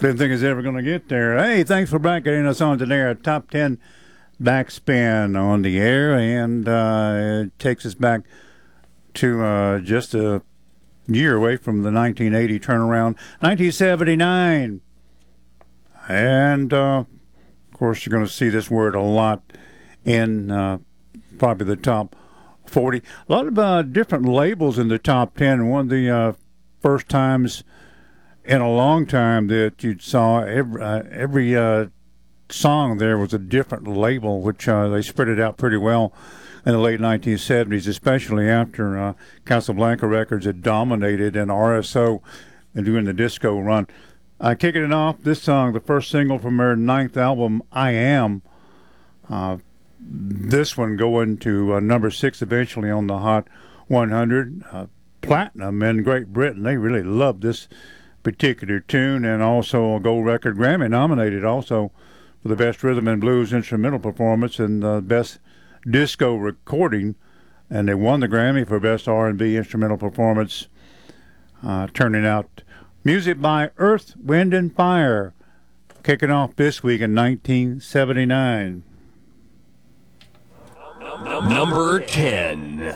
Didn't think it's ever going to get there. Hey, thanks for getting us on today. Our top 10 backspin on the air, and it takes us back to just a year away from the 1980 turnaround, 1979. And, of course, you're going to see this word a lot in probably the top 40. A lot of different labels in the top 10. One of the first times in a long time that you saw every song there was a different label, which they spread it out pretty well in the late 1970s, especially after Casablanca Records had dominated and RSO and doing the disco run. Kicking it off, this song, the first single from their ninth album, I Am. This one going to number 6 eventually on the Hot 100. Platinum in Great Britain. They really loved this particular tune, and also a gold record, Grammy nominated also for the best rhythm and blues instrumental performance and the best disco recording, and they won the Grammy for best R&B instrumental performance, turning out music by Earth, Wind and Fire, kicking off this week in 1979. Number 10.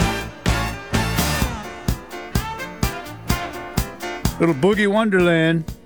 Little Boogie Wonderland.